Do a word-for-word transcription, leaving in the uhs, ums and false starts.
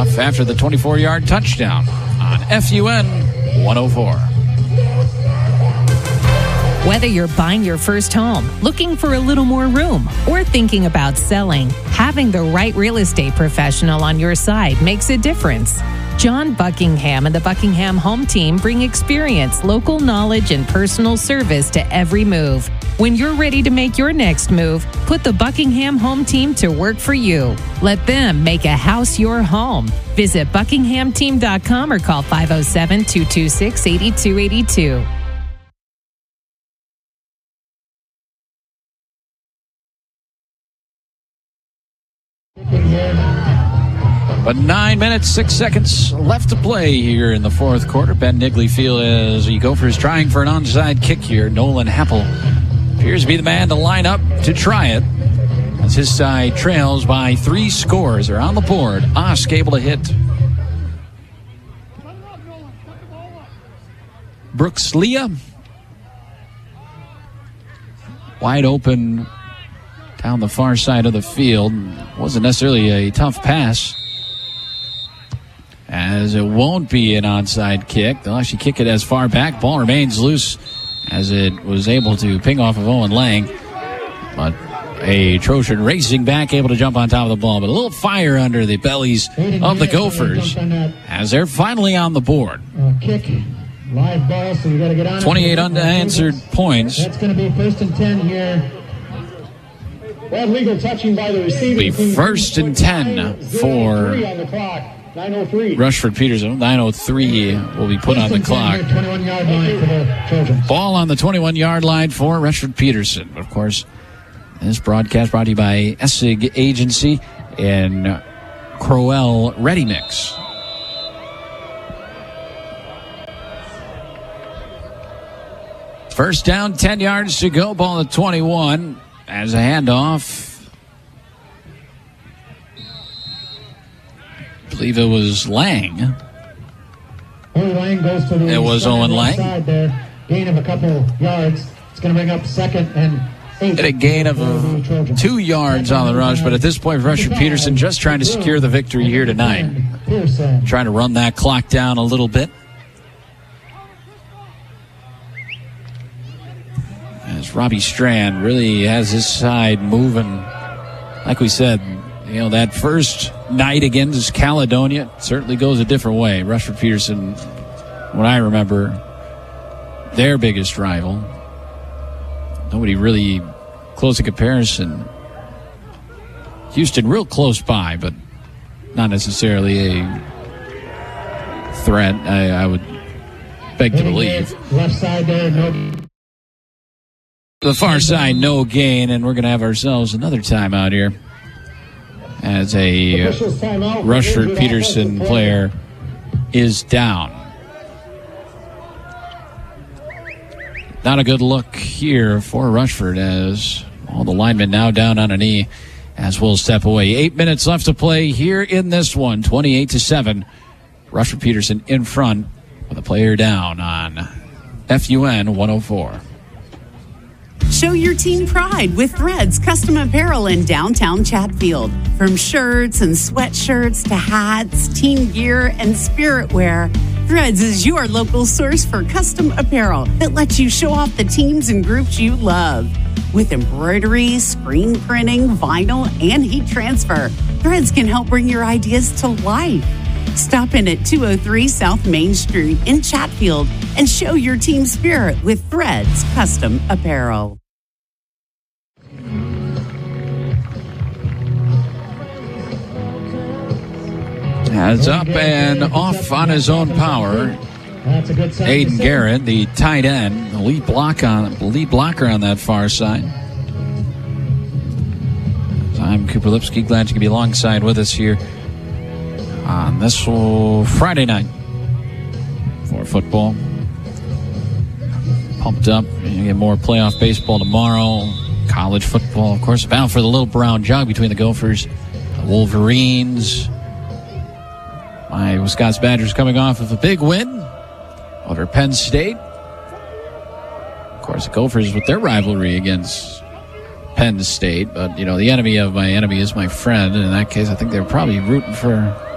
handoff after the twenty-four-yard touchdown on F U N one oh four. Whether you're buying your first home, looking for a little more room, or thinking about selling, having the right real estate professional on your side makes a difference. John Buckingham and the Buckingham Home Team bring experience, local knowledge, and personal service to every move. When you're ready to make your next move, put the Buckingham Home Team to work for you. Let them make a house your home. Visit buckingham team dot com or call five oh seven, two two six, eight two eight two. But nine minutes, six seconds left to play here in the fourth quarter. Ben Nigley feels as he Gophers trying for an onside kick here. Nolan Heppel appears to be the man to line up to try it, as his side trails by three scores. They're on the board. Osk able to hit Brooks Leah. Wide open down the far side of the field. Wasn't necessarily a tough pass, as it won't be an onside kick. They'll actually kick it as far back. Ball remains loose as it was able to ping off of Owen Lang. But a Trojan racing back, able to jump on top of the ball. But a little fire under the bellies of the Gophers as they're finally on the board. Kick, live ball, so you got to get on. twenty-eight unanswered points. That's going to be first and ten here. Well, legal touching by the receiver. Be first and ten for Rushford Peterson. nine oh three will be put on the clock. Ball on the twenty-one-yard line for Rushford Peterson. Of course, this broadcast brought to you by Essig Agency and Crowell Ready Mix. First down, ten yards to go. Ball at twenty-one. As a handoff, I believe it was Lang. Owen Lang goes to the it was Owen Lang. Side there. Gain of a couple yards. It's going to bring up second and eight. At a gain of uh, two yards on the rush, but at this point, Rushford Peterson just trying to secure the victory here tonight. Trying to run that clock down a little bit. As Robbie Strand really has his side moving. Like we said, you know, that first night against Caledonia certainly goes a different way. Rushford Peterson, what I remember, their biggest rival. Nobody really close in comparison. Houston real close by, but not necessarily a threat, I, I would beg to believe. Left side there, no. The far side, no gain, and we're going to have ourselves another timeout here as a uh, Rushford Peterson player is down. Not a good look here for Rushford, as all the linemen now down on a knee as we'll step away. Eight minutes left to play here in this one, twenty-eight to seven. Rushford Peterson in front with a player down on F U N one oh four. Show your team pride with Threads Custom Apparel in downtown Chatfield. From shirts and sweatshirts to hats, team gear, and spirit wear, Threads is your local source for custom apparel that lets you show off the teams and groups you love. With embroidery, screen printing, vinyl, and heat transfer, Threads can help bring your ideas to life. Stop in at two oh three South Main Street in Chatfield and show your team spirit with Threads Custom Apparel. Has up and off on his own power. Aiden Garrett, the tight end, the lead block on lead blocker on that far side. I'm Cooper Lipsky. Glad you can be alongside with us here on this Friday night for football. Pumped up. You get more playoff baseball tomorrow. College football, of course. Bound for the little brown jug between the Gophers, the Wolverines. My Wisconsin Badgers coming off of a big win over Penn State. Of course, the Gophers with their rivalry against Penn State. But, you know, the enemy of my enemy is my friend. And in that case, I think they're probably rooting for